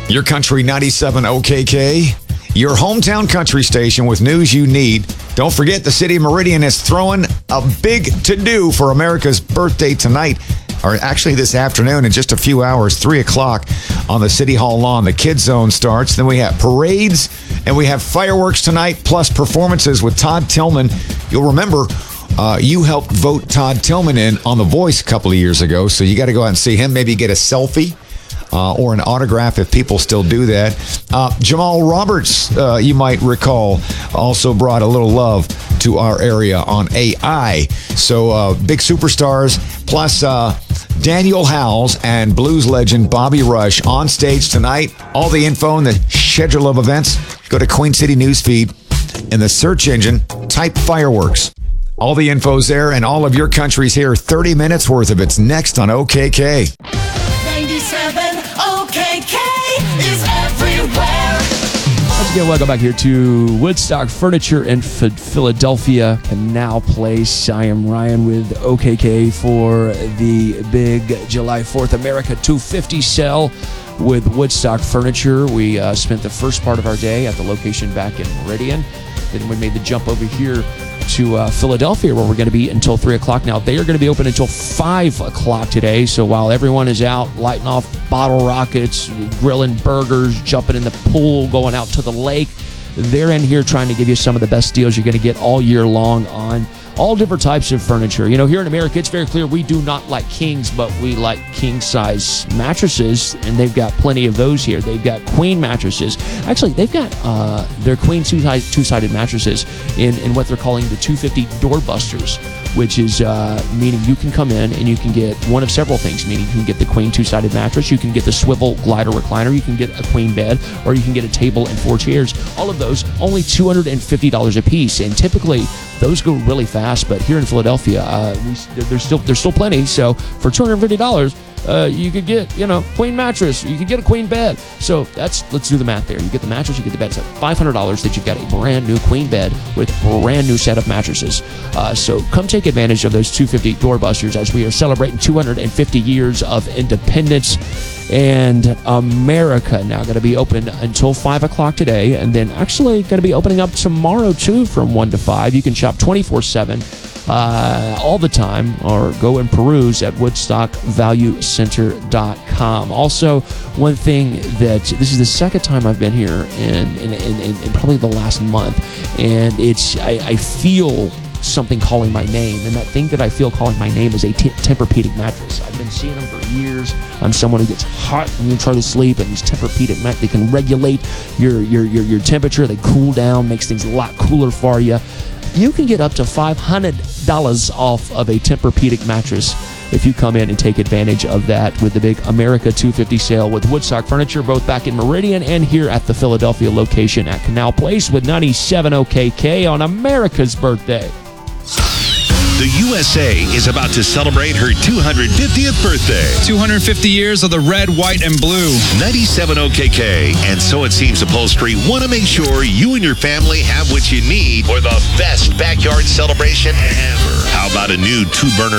Your Country 97 OKK, your hometown country station with news you need. Don't forget, the city of Meridian is throwing a big to-do for America's birthday tonight, or actually this afternoon in just a few hours, 3 o'clock on the City Hall lawn. The Kids Zone starts. Then we have parades, and we have fireworks tonight, plus performances with Todd Tillman. You'll remember you helped vote Todd Tillman in on The Voice a couple of years ago, so you got to go out and see him, maybe get a selfie. Or an autograph if people still do that. Jamal Roberts, you might recall, also brought a little love to our area on AI. So big superstars, plus Daniel Howells and blues legend Bobby Rush on stage tonight. All the info and the schedule of events, go to Queen City Newsfeed. In the search engine, type fireworks. All the info's there, and all of your country's here. 30 minutes worth of it's next on OKK. 97 OKK is everywhere. Once again, welcome back here to Woodstock Furniture in Philadelphia, Canal Place. I am Ryan with OKK for the big July 4th America 250 sale with Woodstock Furniture. We spent the first part of our day at the location back in Meridian. Then we made the jump over here to Philadelphia, where we're going to be until 3 o'clock. Now, they are going to be open until 5 o'clock today. So while everyone is out lighting off bottle rockets, grilling burgers, jumping in the pool, going out to the lake, they're in here trying to give you some of the best deals you're going to get all year long on all different types of furniture. You know, here in America, it's very clear we do not like kings, but we like king-size mattresses, and they've got plenty of those here. They've got queen mattresses. Actually, they've got their queen two-sided mattresses in what they're calling the 250 doorbusters, which is meaning you can come in and you can get one of several things, meaning you can get the queen two-sided mattress, you can get the swivel glider recliner, you can get a queen bed, or you can get a table and 4 chairs. All of those, only $250 a piece, and typically those go really fast, but here in Philadelphia, there's still plenty. So for $250, you could get, queen mattress, you could get a queen bed. So let's do the math there. You get the mattress, you get the bed. It's $500 that you've got a brand new queen bed with a brand new set of mattresses. So come take advantage of those 250 doorbusters as we are celebrating 250 years of independence. And America now going to be open until 5 o'clock today, and then actually going to be opening up tomorrow too from 1 to 5. You can shop 24/7 all the time, or go and peruse at woodstockvaluecenter.com. Also, one thing that this is the second time I've been here in probably the last month, and I feel something calling my name, and that thing that I feel calling my name is a Tempur-Pedic mattress. I've been seeing them for years. I'm someone who gets hot when you try to sleep, and these Tempur-Pedic mattresses, they can regulate your temperature. They cool down, makes things a lot cooler for you. You can get up to $500 off of a Tempur-Pedic mattress if you come in and take advantage of that with the big America 250 sale with Woodstock Furniture, both back in Meridian and here at the Philadelphia location at Canal Place with 97 OKK on America's birthday. The USA is about to celebrate her 250th birthday. 250 years of the red, white, and blue. 97 OKK and So It Seems Upholstery want to make sure you and your family have what you need for the best backyard celebration ever. How about a new 2-burner